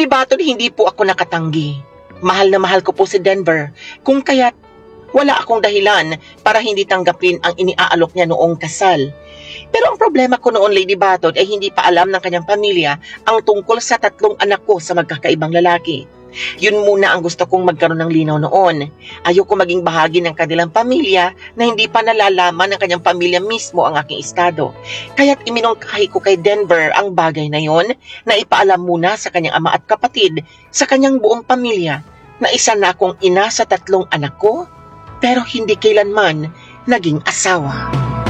Lady Baton, hindi po ako nakatanggi. Mahal na mahal ko po si Denver, kung kaya't wala akong dahilan para hindi tanggapin ang iniaalok niya noong kasal. Pero ang problema ko noon, Lady Baton, ay hindi pa alam ng kanyang pamilya ang tungkol sa 3 anak ko sa magkakaibang lalaki. Yun muna ang gusto kong magkaroon ng linaw noon. Ayoko maging bahagi ng kanilang pamilya na hindi pa nalalaman ng kanyang pamilya mismo ang aking estado. Kaya't iminungkahi ko kay Denver ang bagay na yon na ipaalam muna sa kanyang ama at kapatid, sa kanyang buong pamilya, na isa na akong ina sa 3 anak ko, pero hindi kailanman naging asawa.